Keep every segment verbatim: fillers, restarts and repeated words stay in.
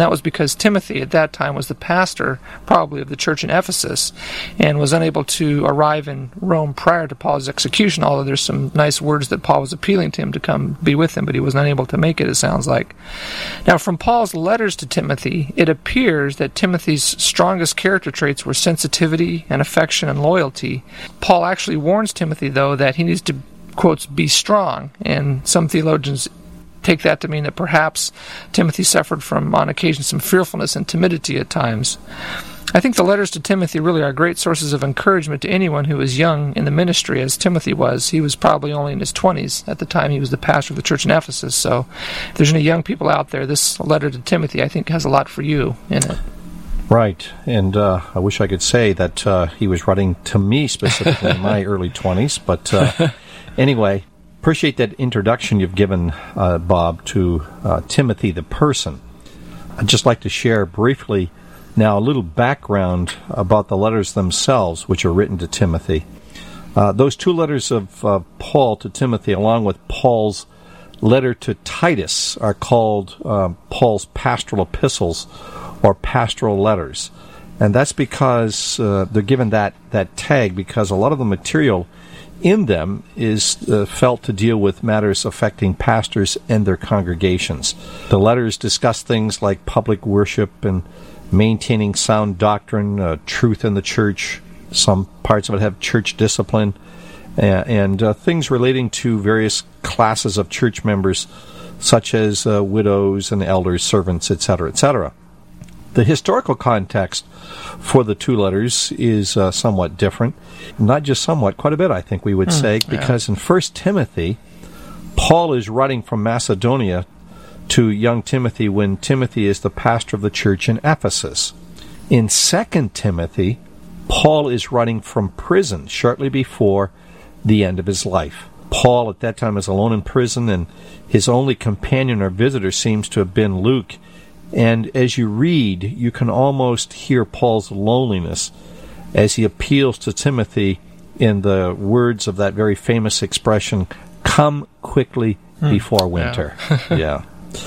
And that was because Timothy at that time was the pastor, probably, of the church in Ephesus, and was unable to arrive in Rome prior to Paul's execution, although there's some nice words that Paul was appealing to him to come be with him, but he was unable to make it, it sounds like. Now, from Paul's letters to Timothy, it appears that Timothy's strongest character traits were sensitivity and affection and loyalty. Paul actually warns Timothy, though, that he needs to, quotes, be strong, and some theologians take that to mean that perhaps Timothy suffered from, on occasion, some fearfulness and timidity at times. I think the letters to Timothy really are great sources of encouragement to anyone who is young in the ministry, as Timothy was. He was probably only in his twenties at the time he was the pastor of the church in Ephesus. So if there's any young people out there, this letter to Timothy, I think, has a lot for you in it. Right, and uh, I wish I could say that uh, he was writing to me specifically in my early twenties, but uh, anyway, appreciate that introduction you've given, uh, Bob, to uh, Timothy the person. I'd just like to share briefly now a little background about the letters themselves, which are written to Timothy. Uh, those two letters of uh, Paul to Timothy, along with Paul's letter to Titus, are called uh, Paul's pastoral epistles, or pastoral letters. And that's because uh, they're given that, that tag because a lot of the material in them is uh, felt to deal with matters affecting pastors and their congregations. The letters discuss things like public worship and maintaining sound doctrine, uh, truth in the church. Some parts of it have church discipline, and, and uh, things relating to various classes of church members, such as uh, widows and elders, servants, et cetera, et cetera. The historical context for the two letters is uh, somewhat different. Not just somewhat, quite a bit, I think we would mm, say, yeah. Because in First Timothy, Paul is writing from Macedonia to young Timothy when Timothy is the pastor of the church in Ephesus. In Second Timothy, Paul is writing from prison shortly before the end of his life. Paul at that time is alone in prison, and his only companion or visitor seems to have been Luke. And as you read, you can almost hear Paul's loneliness as he appeals to Timothy in the words of that very famous expression, "Come quickly before winter." Yeah. yeah.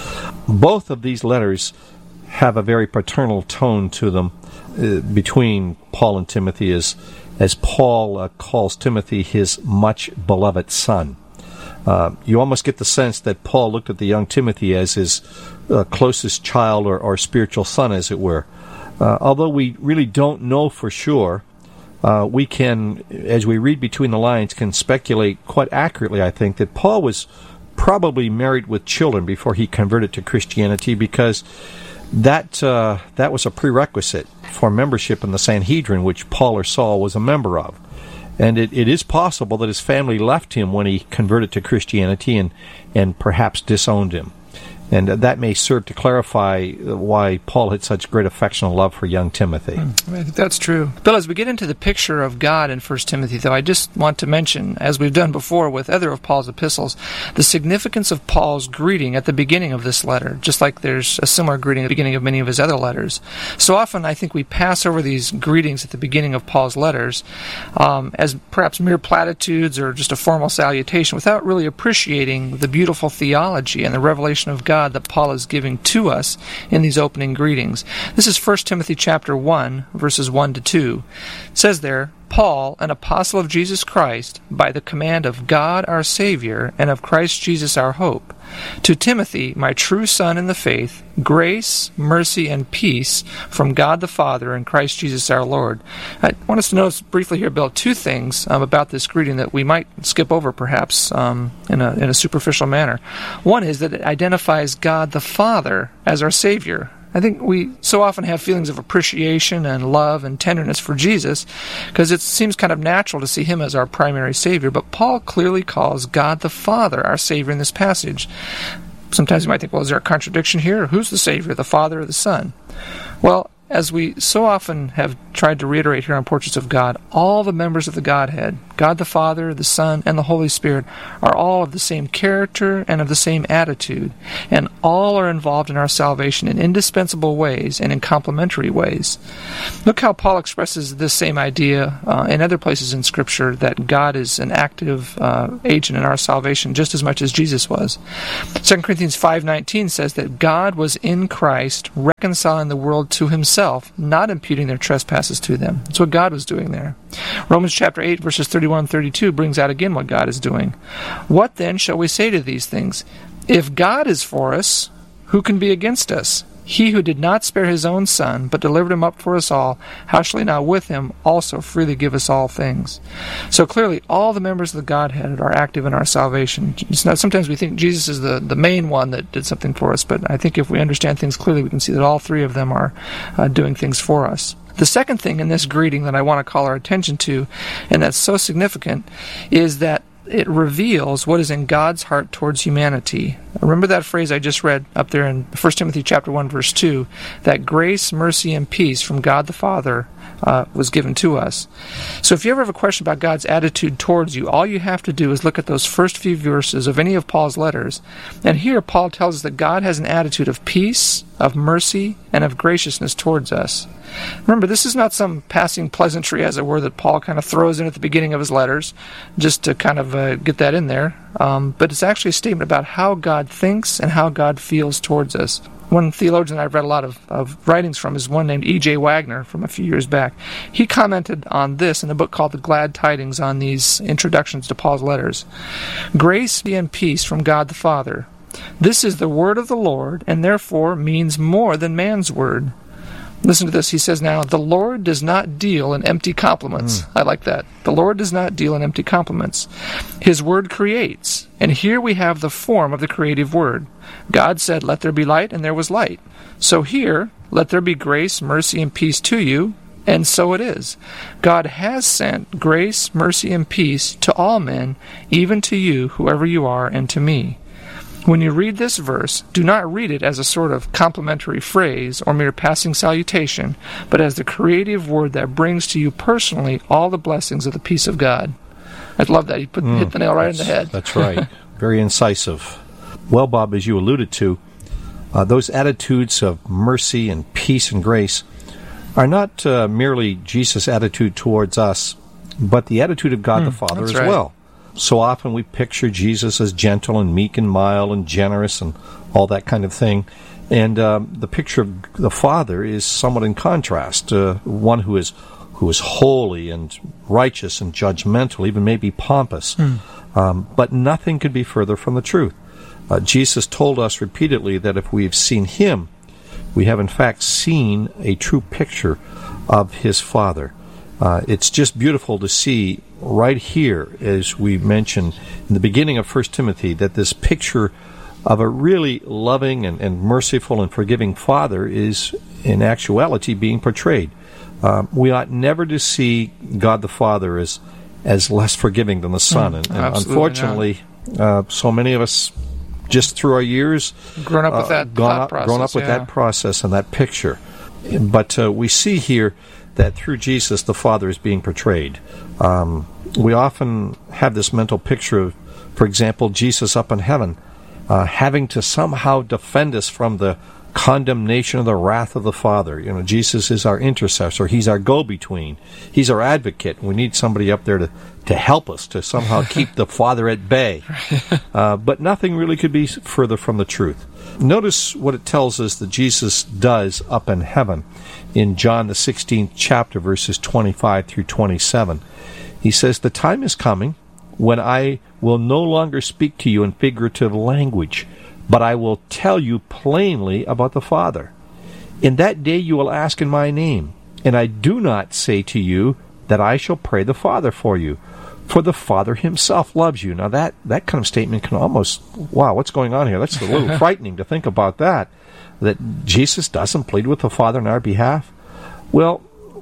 Both of these letters have a very paternal tone to them uh, between Paul and Timothy, as, as Paul uh, calls Timothy his much-beloved son. Uh, you almost get the sense that Paul looked at the young Timothy as his uh, closest child or, or spiritual son, as it were. Uh, although we really don't know for sure, uh, we can, as we read between the lines, can speculate quite accurately, I think, that Paul was probably married with children before he converted to Christianity, because that uh, that was a prerequisite for membership in the Sanhedrin, which Paul or Saul was a member of. And it, it is possible that his family left him when he converted to Christianity and, and perhaps disowned him. And that may serve to clarify why Paul had such great affection and love for young Timothy. I think that's true. Bill, as we get into the picture of God in First Timothy, though, I just want to mention, as we've done before with other of Paul's epistles, the significance of Paul's greeting at the beginning of this letter, just like there's a similar greeting at the beginning of many of his other letters. So often I think we pass over these greetings at the beginning of Paul's letters um, as perhaps mere platitudes or just a formal salutation without really appreciating the beautiful theology and the revelation of God that Paul is giving to us in these opening greetings. This is First Timothy chapter one, verses one to two. It says there, "Paul, an apostle of Jesus Christ, by the command of God our Savior, and of Christ Jesus our hope, to Timothy, my true son in the faith, grace, mercy, and peace from God the Father and Christ Jesus our Lord." I want us to notice briefly here, Bill, two things um, about this greeting that we might skip over perhaps um, in, a, in a superficial manner. One is that it identifies God the Father as our Savior. I think we so often have feelings of appreciation and love and tenderness for Jesus because it seems kind of natural to see him as our primary Savior, but Paul clearly calls God the Father our Savior in this passage. Sometimes you might think, well, is there a contradiction here? Who's the Savior, the Father or the Son? Well, as we so often have tried to reiterate here on Portraits of God, all the members of the Godhead, God the Father, the Son, and the Holy Spirit, are all of the same character and of the same attitude, and all are involved in our salvation in indispensable ways and in complementary ways. Look how Paul expresses this same idea uh, in other places in Scripture, that God is an active uh, agent in our salvation just as much as Jesus was. Second Corinthians five nineteen says that God was in Christ reconciling the world to himself, not imputing their trespasses to them. That's what God was doing there. Romans chapter eight, verses thirty-one and thirty-two brings out again what God is doing. What then shall we say to these things? If God is for us, who can be against us? He who did not spare his own Son, but delivered him up for us all, how shall he not with him also freely give us all things? So clearly, all the members of the Godhead are active in our salvation. It's not, sometimes we think Jesus is the, the main one that did something for us, but I think if we understand things clearly, we can see that all three of them are uh, doing things for us. The second thing in this greeting that I want to call our attention to, and that's so significant, is that it reveals what is in God's heart towards humanity. Remember that phrase I just read up there in First Timothy chapter one, verse two, that grace, mercy, and peace from God the Father uh, was given to us. So if you ever have a question about God's attitude towards you, all you have to do is look at those first few verses of any of Paul's letters. And here Paul tells us that God has an attitude of peace, of mercy, and of graciousness towards us. Remember, this is not some passing pleasantry, as it were, that Paul kind of throws in at the beginning of his letters, just to kind of uh, get that in there. Um, but it's actually a statement about how God thinks and how God feels towards us. One theologian I've read a lot of, of writings from is one named E J Wagner from a few years back. He commented on this in a book called The Glad Tidings on these introductions to Paul's letters. Grace and peace from God the Father. This is the word of the Lord, and therefore means more than man's word. Listen to this. He says now, the Lord does not deal in empty compliments. Mm. I like that. The Lord does not deal in empty compliments. His word creates. And here we have the form of the creative word. God said, let there be light, and there was light. So here, let there be grace, mercy, and peace to you, and so it is. God has sent grace, mercy, and peace to all men, even to you, whoever you are, and to me. When you read this verse, do not read it as a sort of complimentary phrase or mere passing salutation, but as the creative word that brings to you personally all the blessings of the peace of God. I love that. He put, mm, hit the nail right in the head. That's right. Very incisive. Well, Bob, as you alluded to, uh, those attitudes of mercy and peace and grace are not uh, merely Jesus' attitude towards us, but the attitude of God mm, the Father as right. well. So often we picture Jesus as gentle and meek and mild and generous and all that kind of thing. And um, the picture of the Father is somewhat in contrast. Uh, one who is who is holy and righteous and judgmental, even maybe pompous. Mm. Um, but nothing could be further from the truth. Uh, Jesus told us repeatedly that if we have seen Him, we have in fact seen a true picture of His Father. Uh, it's just beautiful to see right here, as we mentioned in the beginning of First Timothy, that this picture of a really loving and, and merciful and forgiving Father is in actuality being portrayed. Um, we ought never to see God the Father as as less forgiving than the Son. Mm, and, and unfortunately, uh, so many of us, just through our years, grown up uh, with that gone up, process, grown up with yeah. that process and that picture. But uh, we see here that through Jesus, the Father is being portrayed. Um, we often have this mental picture of, for example, Jesus up in heaven, uh, having to somehow defend us from the condemnation of the wrath of the Father. You know, Jesus is our intercessor. He's our go-between. He's our advocate. We need somebody up there to, to help us, to somehow keep the Father at bay. Uh, but nothing really could be further from the truth. Notice what it tells us that Jesus does up in heaven in John the sixteenth chapter, verses twenty-five through twenty-seven. He says, "The time is coming when I will no longer speak to you in figurative language, but I will tell you plainly about the Father. In that day you will ask in my name, and I do not say to you that I shall pray the Father for you, for the Father himself loves you." Now that, that kind of statement can almost, wow, what's going on here? That's a little frightening to think about that, that Jesus doesn't plead with the Father on our behalf. Well,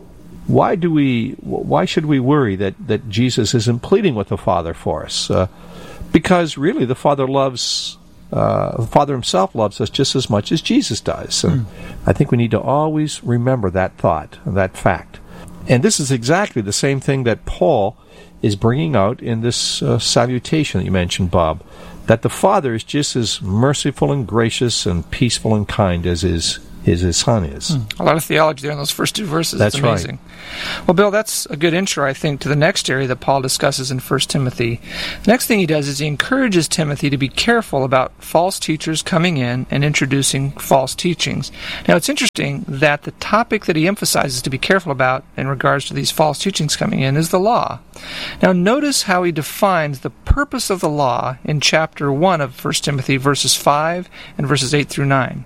why do we, why should we worry that, that Jesus isn't pleading with the Father for us? Uh, because really the Father loves uh, the Father himself loves us just as much as Jesus does. And mm. I think we need to always remember that thought, that fact. And this is exactly the same thing that Paul is bringing out in this uh, salutation that you mentioned, Bob, that the Father is just as merciful and gracious and peaceful and kind as his His, his son is. A lot of theology there in those first two verses. That's it's amazing. Right. Well, Bill, that's a good intro, I think, to the next area that Paul discusses in First Timothy. The next thing he does is he encourages Timothy to be careful about false teachers coming in and introducing false teachings. Now, it's interesting that the topic that he emphasizes to be careful about in regards to these false teachings coming in is the law. Now, notice how he defines the purpose of the law in chapter one of First Timothy, verses five and verses eight through nine.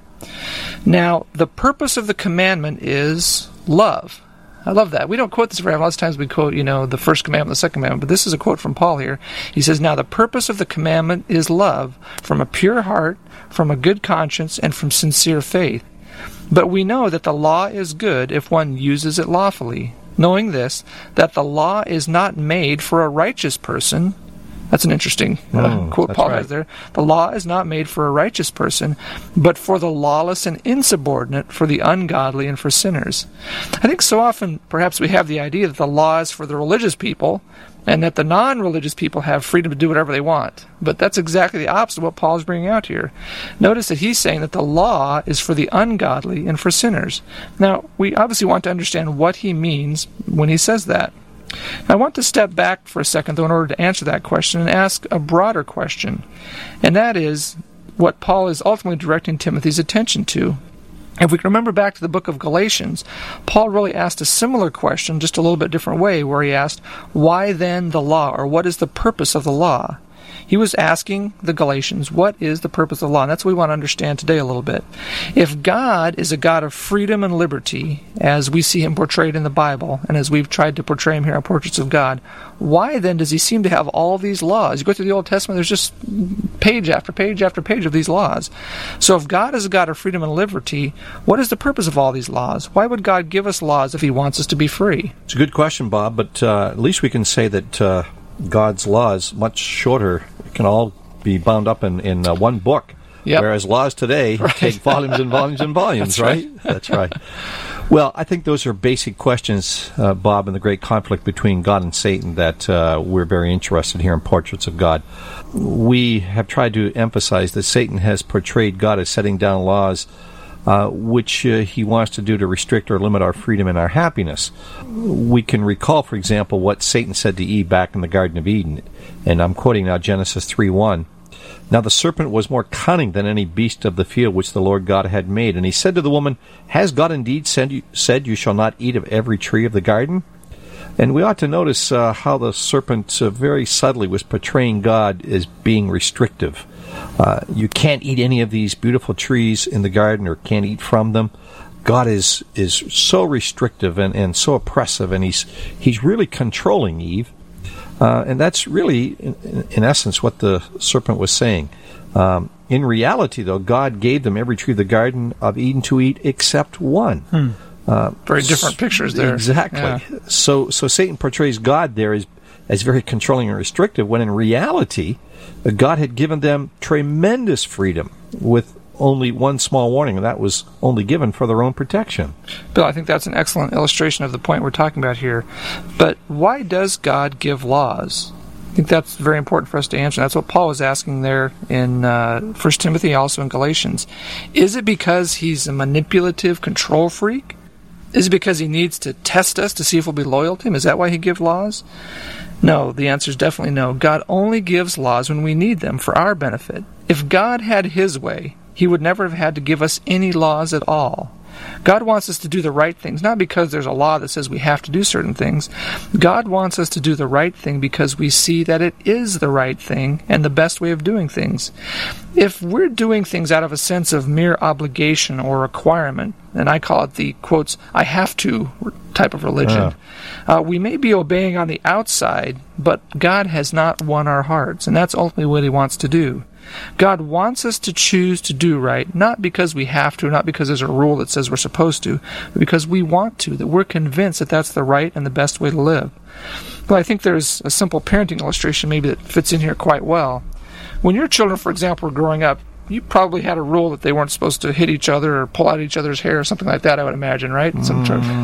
Now, the purpose of the commandment is love. I love that. We don't quote this very often. Lots of times we quote, you know, the first commandment, the second commandment, but this is a quote from Paul here. He says, now the purpose of the commandment is love, from a pure heart, from a good conscience, and from sincere faith. But we know that the law is good if one uses it lawfully, knowing this, that the law is not made for a righteous person. That's an interesting uh, mm, quote Paul right. has there. The law is not made for a righteous person, but for the lawless and insubordinate, for the ungodly and for sinners. I think so often perhaps we have the idea that the law is for the religious people and that the non-religious people have freedom to do whatever they want. But that's exactly the opposite of what Paul is bringing out here. Notice that he's saying that the law is for the ungodly and for sinners. Now, we obviously want to understand what he means when he says that. I want to step back for a second, though, in order to answer that question and ask a broader question, and that is what Paul is ultimately directing Timothy's attention to. If we can remember back to the book of Galatians, Paul really asked a similar question, just a little bit different way, where he asked, why then the law, or what is the purpose of the law? He was asking the Galatians, what is the purpose of the law? And that's what we want to understand today a little bit. If God is a God of freedom and liberty, as we see him portrayed in the Bible, and as we've tried to portray him here on Portraits of God, why then does he seem to have all these laws? You go through the Old Testament, there's just page after page after page of these laws. So if God is a God of freedom and liberty, what is the purpose of all these laws? Why would God give us laws if he wants us to be free? It's a good question, Bob, but uh, at least we can say that uh, God's laws, much shorter, can all be bound up in, in uh, one book. Yep. Whereas laws today right. take volumes and volumes and volumes, That's right? right. That's right. Well, I think those are basic questions, uh, Bob, in the great conflict between God and Satan that uh, we're very interested here in Portraits of God. We have tried to emphasize that Satan has portrayed God as setting down laws Uh, which uh, he wants to do to restrict or limit our freedom and our happiness. We can recall, for example, what Satan said to Eve back in the Garden of Eden, and I'm quoting now Genesis three one. Now the serpent was more cunning than any beast of the field which the Lord God had made, and he said to the woman, has God indeed said you, said you shall not eat of every tree of the garden? And we ought to notice uh, how the serpent uh, very subtly was portraying God as being restrictive. Uh, you can't eat any of these beautiful trees in the garden or can't eat from them. God is is so restrictive and, and so oppressive, and he's he's really controlling Eve. Uh, and that's really, in, in essence, what the serpent was saying. Um, in reality, though, God gave them every tree of the Garden of Eden to eat except one. Hmm. Uh, very different pictures there. Exactly. Yeah. So so Satan portrays God there as, as very controlling and restrictive, when in reality, God had given them tremendous freedom with only one small warning, and that was only given for their own protection. Bill, I think that's an excellent illustration of the point we're talking about here. But why does God give laws? I think that's very important for us to answer. That's what Paul was asking there in uh, First Timothy, also in Galatians. Is it because he's a manipulative control freak? Is it because he needs to test us to see if we'll be loyal to him? Is that why he gives laws? No, the answer is definitely no. God only gives laws when we need them for our benefit. If God had his way, he would never have had to give us any laws at all. God wants us to do the right things, not because there's a law that says we have to do certain things. God wants us to do the right thing because we see that it is the right thing and the best way of doing things. If we're doing things out of a sense of mere obligation or requirement, and I call it the, quotes, I have to type of religion, uh. Uh, we may be obeying on the outside, but God has not won our hearts, and that's ultimately what he wants to do. God wants us to choose to do right, not because we have to, not because there's a rule that says we're supposed to, but because we want to, that we're convinced that that's the right and the best way to live. Well, I think there's a simple parenting illustration maybe that fits in here quite well. When your children, for example, were growing up, you probably had a rule that they weren't supposed to hit each other or pull out each other's hair or something like that, I would imagine, right? Some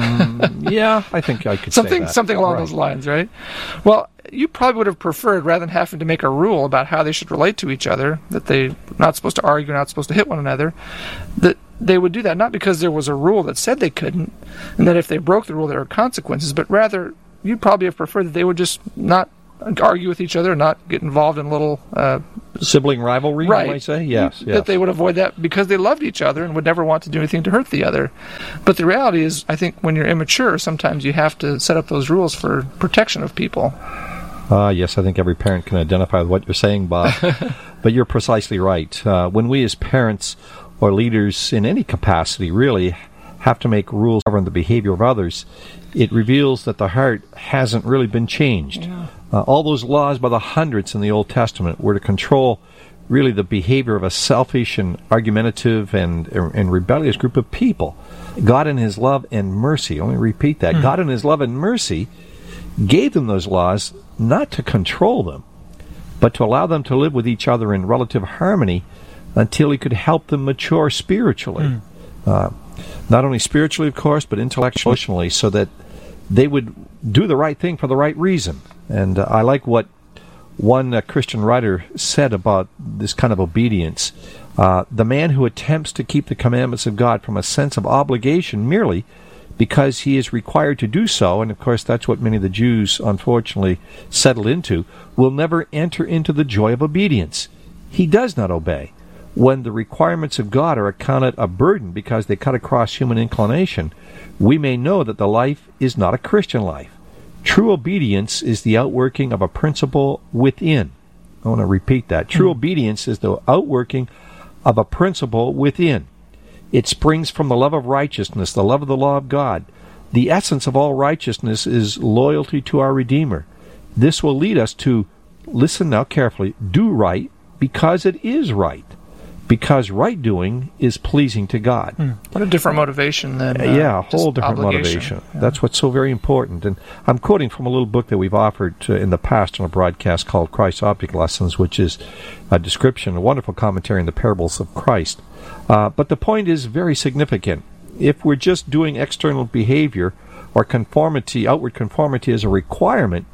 mm, yeah, I think I could something, say that. Something along right. those lines, right? Well, you probably would have preferred, rather than having to make a rule about how they should relate to each other, that they're not supposed to argue, not supposed to hit one another, that they would do that not because there was a rule that said they couldn't, and that if they broke the rule there were consequences, but rather you'd probably have preferred that they would just not argue with each other, not get involved in little uh, sibling rivalry, right. you might say? Yes, that yes. they would avoid that because they loved each other and would never want to do anything to hurt the other. But the reality is, I think when you're immature, sometimes you have to set up those rules for protection of people. Ah, uh, yes, I think every parent can identify with what you're saying, Bob. But you're precisely right. Uh, when we as parents or leaders in any capacity really have to make rules govern the behavior of others, it reveals that the heart hasn't really been changed. Yeah. Uh, all those laws by the hundreds in the Old Testament were to control really the behavior of a selfish and argumentative and, and rebellious group of people. God in His love and mercy, let me repeat that, mm. God in His love and mercy gave them those laws not to control them, but to allow them to live with each other in relative harmony until He could help them mature spiritually. Mm. Uh, not only spiritually, of course, but intellectually, emotionally, so that they would do the right thing for the right reason. And uh, I like what one uh, Christian writer said about this kind of obedience. Uh, the man who attempts to keep the commandments of God from a sense of obligation merely because he is required to do so, and of course that's what many of the Jews unfortunately settled into, will never enter into the joy of obedience. He does not obey. When the requirements of God are accounted a burden because they cut across human inclination, we may know that the life is not a Christian life. True obedience is the outworking of a principle within. I want to repeat that. True mm. obedience is the outworking of a principle within. It springs from the love of righteousness, the love of the law of God. The essence of all righteousness is loyalty to our Redeemer. This will lead us to, listen now carefully, do right because it is right. Because right doing is pleasing to God. Hmm. What a different motivation than uh, yeah, a whole different obligation. motivation. Yeah. That's what's so very important. And I'm quoting from a little book that we've offered uh, in the past on a broadcast called Christ's Object Lessons, which is a description, a wonderful commentary on the parables of Christ. Uh, but the point is very significant. If we're just doing external behavior or conformity, outward conformity as a requirement,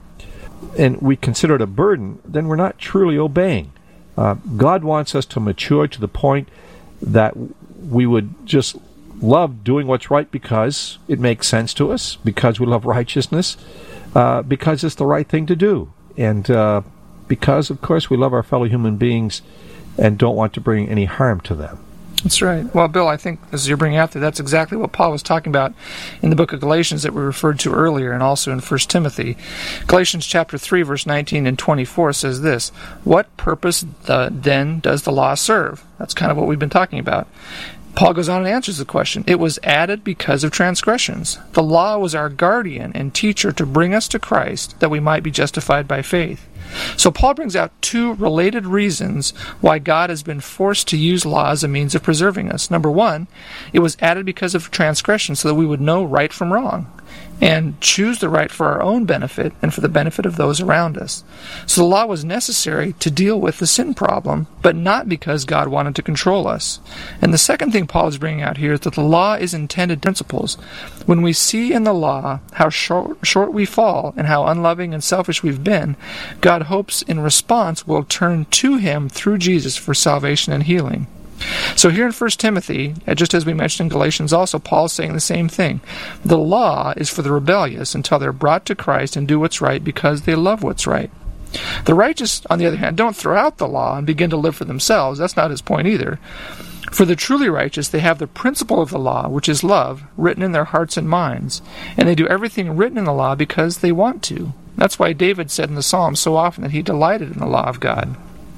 and we consider it a burden, then we're not truly obeying. Uh, God wants us to mature to the point that we would just love doing what's right because it makes sense to us, because we love righteousness, uh, because it's the right thing to do, and uh, because, of course, we love our fellow human beings and don't want to bring any harm to them. That's right. Well, Bill, I think as you're bringing out there, that's exactly what Paul was talking about in the book of Galatians that we referred to earlier, and also in First Timothy. Galatians chapter three, verse nineteen and twenty-four says this, "What purpose the, then does the law serve?" That's kind of what we've been talking about. Paul goes on and answers the question. It was added because of transgressions. The law was our guardian and teacher to bring us to Christ, that we might be justified by faith. So Paul brings out two related reasons why God has been forced to use law as a means of preserving us. Number one, it was added because of transgression so that we would know right from wrong and choose the right for our own benefit and for the benefit of those around us. So the law was necessary to deal with the sin problem, but not because God wanted to control us. And the second thing Paul is bringing out here is that the law is intended principles. When we see in the law how short, short we fall and how unloving and selfish we've been, God hopes in response we'll turn to Him through Jesus for salvation and healing. So here in First Timothy, just as we mentioned in Galatians also, Paul is saying the same thing. The law is for the rebellious until they're brought to Christ and do what's right because they love what's right. The righteous, on the other hand, don't throw out the law and begin to live for themselves. That's not his point either. For the truly righteous, they have the principle of the law, which is love, written in their hearts and minds, and they do everything written in the law because they want to. That's why David said in the Psalms so often that he delighted in the law of God.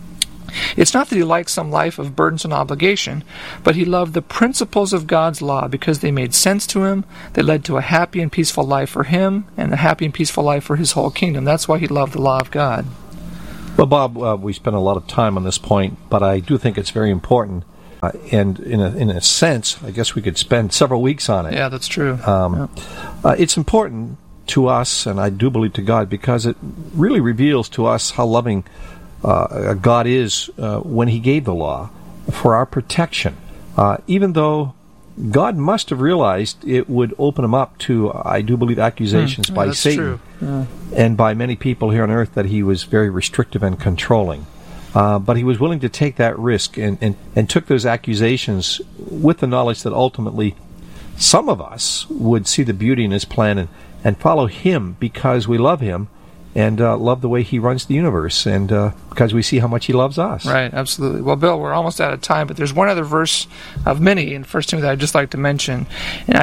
It's not that he liked some life of burdensome obligation, but he loved the principles of God's law because they made sense to him, they led to a happy and peaceful life for him, and a happy and peaceful life for his whole kingdom. That's why he loved the law of God. Well, Bob, uh, we spent a lot of time on this point, but I do think it's very important. Uh, and in a, in a sense, I guess we could spend several weeks on it. Yeah, that's true. Um, yeah. uh, it's important to us, and I do believe to God, because it really reveals to us how loving Uh, God is uh, when He gave the law, for our protection, uh, even though God must have realized it would open him up to, I do believe, accusations mm, yeah, by that's Satan true. Yeah. and by many people here on earth that he was very restrictive and controlling. Uh, but he was willing to take that risk and, and, and took those accusations with the knowledge that ultimately some of us would see the beauty in his plan and, and follow him because we love him and uh, love the way he runs the universe, and uh, because we see how much he loves us. Right, absolutely. Well, Bill, we're almost out of time, but there's one other verse of many in First Timothy I'd just like to mention. And